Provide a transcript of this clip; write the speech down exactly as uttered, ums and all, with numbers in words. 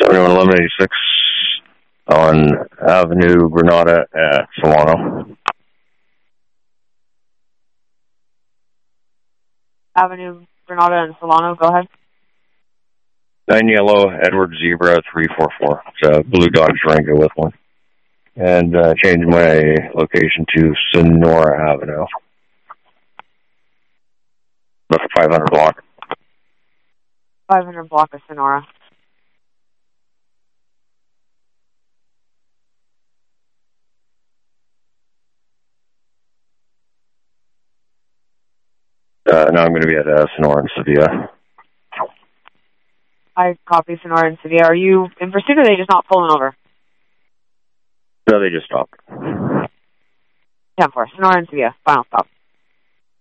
seventy-one eleven eighty-six on Avenue Granada at Solano. Avenue Granada and Solano, go ahead. nine Yellow, Edward Zebra, three four four. It's a Blue Dodge Durango with one. And uh, change my location to Sonora Avenue. That's a five hundred block. five hundred block of Sonora. Uh, now I'm going to be at uh, Sonora and Sevilla. I copy Sonora and Sevilla. Are you in pursuit or are they just not pulling over? No, they just stopped. ten four. Sonora and Sevilla. Final stop.